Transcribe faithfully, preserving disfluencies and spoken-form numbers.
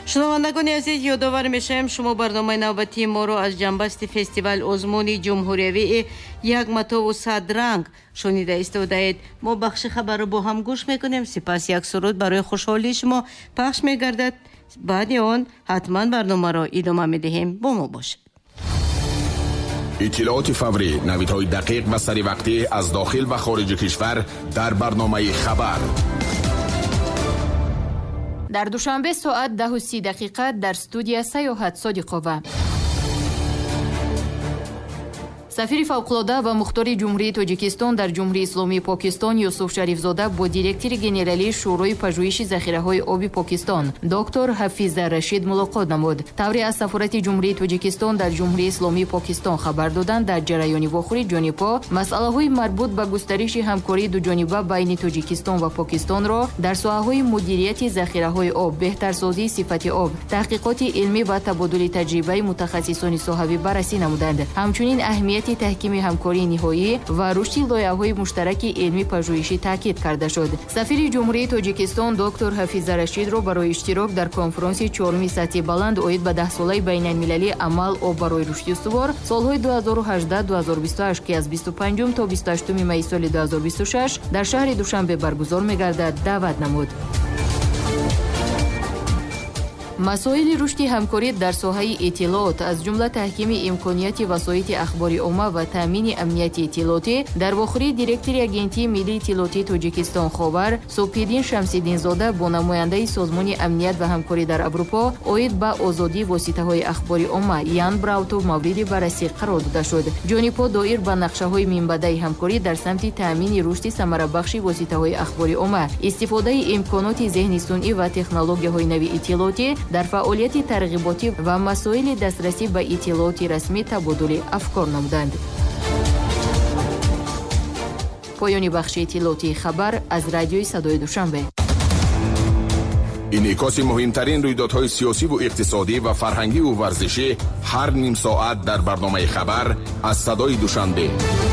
шунавандагони азиз, ёдовар мешавем шумо барномаи навбатии моро аз ҷанбасти фестивал озмуни ҷумҳуриявии як матову сад ранг шунида истодаед. мо бахши хабарро бо ҳам гӯш мекунем, сипас як суруд барои хушҳолии шумо пахш мегардад. баъди он ҳатман барномаро идома медиҳем. бо мо бошед. иттилооти фаврӣ, навидҳои дақиқ ва саривақтӣ аз дохил ва хориҷи кишвар дар барномаи хабар. дар душанбе соат даҳу си дақиқа дар студия Саёҳат Содиқова. сафири фавқулода ва мухтори ҷумҳурии Тоҷикистон дар ҷумҳурии исломии Покистон Юсуф Шарифзода бо директори генералии шӯрои пажӯҳиши захираҳои оби Покистон доктор Ҳафиза Рашид мулоқот намуд. тавре аз сафорати ҷумҳурии Тоҷикистон дар ҷумҳурии исломии Покистон хабар доданд, дар ҷараёни вохӯри ҷонибҳо масъалаҳои марбут ба густариши ҳамкории дуҷониба байни Тоҷикистон ва Покистонро дар соҳаҳои мудирияти захираҳои об, беҳтарсозии сифати об, таҳқиқоти илмӣ ва табодули таҷрибаи мутахассисони соҳавӣ баррасӣ намуданд. ҳамчунин аҳамияти таҳкими ҳамкории ниҳоӣ ва рушди лоиҳаҳои муштараки илмӣ пажӯҳишӣ таъкид карда шуд. сафири ҷумҳурии Тоҷикистон доктор Ҳафиза Рашидро барои иштирок дар конферонси чоруми сатҳи баланд оид ба даҳсолаи байналмилалии амал об барои рушди устувор солҳои ду ҳазору ҳаждаҳ - ду ҳазору бисту ҳашт ки аз бисту панҷум то бисту ҳаштуми майи соли ду ҳазору бисту шаш дар шаҳри Душанбе баргузор мегардад даъват намуд. масоили рушди ҳамкорӣ дар соҳаи иттилоот аз ҷумла таҳкими имконияти васоити ахбори омма ва таъмини амнияти иттилоотӣ дар вохӯрии директори агентии миллии иттилоотии Тоҷикистон Ховар Субҳиддин Шамсиддинзода бо намояндаи созмони амният ва ҳамкорӣ дар Аврупо оид ба озодии воситаҳои ахбори омма Ян Браутов мавриди баррасӣ қарор дода шуд. ҷонибҳо доир ба нақшаҳои минбаъдаи ҳамкорӣ дар самти таъмини рушди самарабахши воситаҳои ахбори омма, истифодаи имконоти зеҳни сунъӣ ва технологияҳои нави иттилоотӣ дар фаъолияти тарғиботӣ ва масоили дастрасӣ ба иттилооти расмӣ табодули афкор намуданд. поёни бахши иттилоотии хабар аз радиои Садои Душанбе. инъикоси муҳимтарин рӯйдодҳои сиёсиву иқтисодӣ ва фарҳангиву варзишӣ ҳар ним соат дар барномаи хабар аз Садои Душанбе.